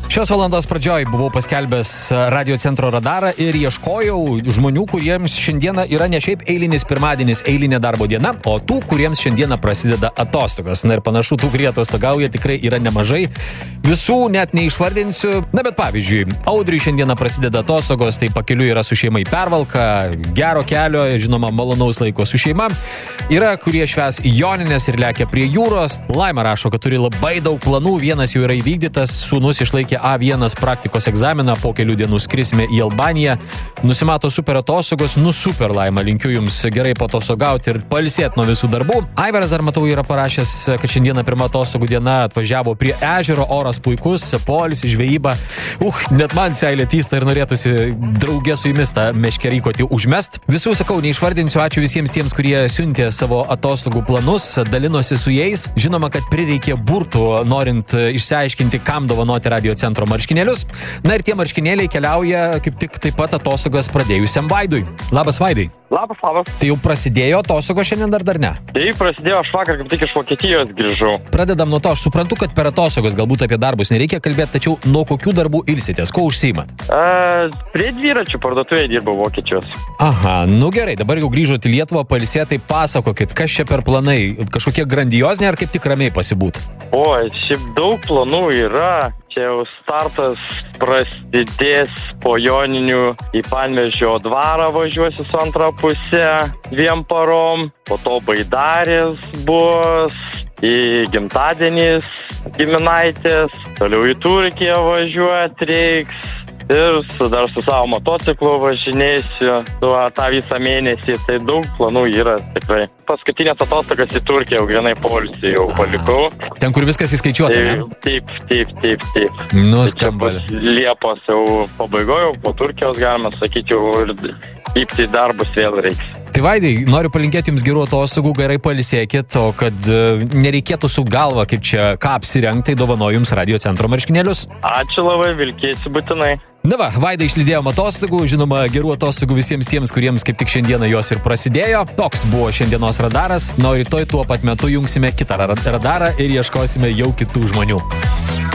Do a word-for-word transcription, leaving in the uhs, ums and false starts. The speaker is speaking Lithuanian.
Šios valandos pradžioj buvau paskelbęs Radio Centro radarą ir ieškojau žmonių, kuriems šiandieną yra ne šiaip eilinis pirmadienis, eilinė darbo diena, o tų, kuriems šiandieną prasideda atostogas. Na ir panašu, tų, kurie atostogauja, tikrai yra nemažai. Visų net neišvardinsiu. Na bet pavyzdžiui, Audriui šiandieną prasideda atostogos, tai pakeliui yra su šeima į Pervalką, gero kelio, žinoma, malonaus laiko su šeima. Yra, kurie švęs Jonines ir lekia prie jūros. Laima rašo, kad turi labai daug planų, vienas jau yra įvykdytas, sūnus išlaikė A vienas praktikos egzaminą, po kelių dienų skrisime į Albaniją. Nusimato super atostogos, nu super, Laima, linkiu jums gerai patostogauti ir pailsėti nuo visų darbų. Aivaras, dar matau, yra parašęs, kad šiandieną pirma atostogų diena, atvažiavo prie ežero, oras puikus, poilsis, žvejyba. Uh, net man seilė tysta ir norėtųsi draugė su jumis tą meškerykotį užmest. Visų sakau, neišvardinsiu, ačiū visiems tiems, kurie siuntė savo atostogų planus, dalinosi su jais. Žinoma, kad prireikė burtų, norint išsiaiškinti, kam dovanoti Radio Centro marškinėlius. Na ir tie marškinėliai keliauja kaip tik taip pat atostogas pradėjusiam Vaidui. Labas, Vaidai. Labas, labas. Tai jau prasidėjo atostogos šiandien dar dar ne? Tai prasidėjo, aš vakar kaip tik iš Vokietijos grįžau. Pradedam nuo to, aš suprantu, kad per atostogas galbūt apie darbus nereikia kalbėti, tačiau nuo kokių darbų ilsitės, ko užsiimat? E, prie dviračių parduotuvėje dirbau Vokietijos. Aha, nu gerai, dabar jau grįžote į Lietuvą pailsėti, tai pasakokit, kas čia per planai? Kažkokie grandioziniai ar kaip tik ramiai pasibūt? O, šiaip daug planų yra. Čia jau startas prasidės po Joninių į Panevėžio dvarą važiuosiu su antra pusė dviem parom, po to Baidarės bus, į gimtadienis giminaitės, toliau į Turkiją važiuoti reiks. Ir su, dar su savo motociklu važinėsiu tuo, tą visą mėnesį, tai daug planų yra tikrai. Paskutinės atostogas į Turkiją jau grinai poilsį jau palikau. Ten, kur viskas įskaičiuota, tai, ne? Taip, taip, taip, taip. Nu, tai skamba. Liepos jau pabaigoju, po Turkijos galima sakyti, jau ir įpti darbus vėl reiks. Tai Vaidai, noriu palinkėti jums gerų atostogų, gerai pailsėkit, o kad uh, nereikėtų su galva, kaip čia, ką apsirengti, dovanoju jums Radio Centro marškinėlius. Ačiū labai, vilkėsiu būtinai. Na va, Vaidai išlydėjom atostogų, žinoma, gerų atostogų visiems tiems, kuriems kaip tik šiandieną jos ir prasidėjo. Toks buvo šiandienos radaras, na o rytoj tuo pat metu jungsime kitą radarą ir ieškosime jau kitų žmonių.